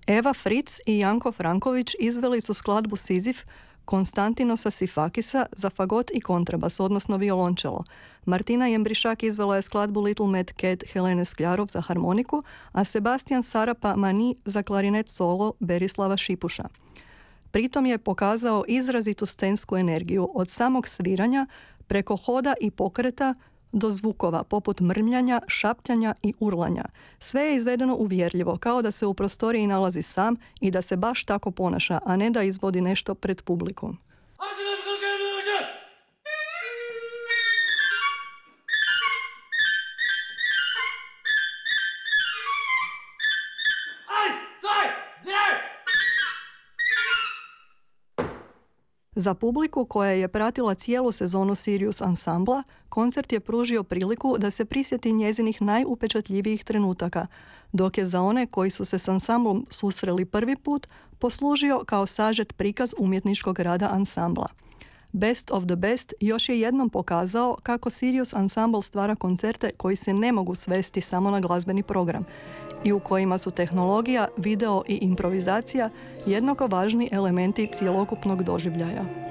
Eva Fritz i Janko Franković izveli su skladbu Sizif Konstantinosa Sifakisa za fagot i kontrabas, odnosno violončelo. Martina Jembrišak izvela je skladbu Little Mad Cat Helene Skljarov za harmoniku, a Sebastian Sarapa Mani za klarinet solo Berislava Šipuša. Pritom je pokazao izrazitu scensku energiju od samog sviranja preko hoda i pokreta do zvukova poput mrmljanja, šaptanja i urlanja. Sve je izvedeno uvjerljivo, kao da se u prostoriji nalazi sam i da se baš tako ponaša, a ne da izvodi nešto pred publikom. Za publiku koja je pratila cijelu sezonu Sirius Ansambla, koncert je pružio priliku da se prisjeti njezinih najupečatljivijih trenutaka, dok je za one koji su se s ansamblom susreli prvi put poslužio kao sažet prikaz umjetničkog rada ansambla. Best of the Best još je jednom pokazao kako Sirius Ensemble stvara koncerte koji se ne mogu svesti samo na glazbeni program i u kojima su tehnologija, video i improvizacija jednako važni elementi cjelokupnog doživljaja.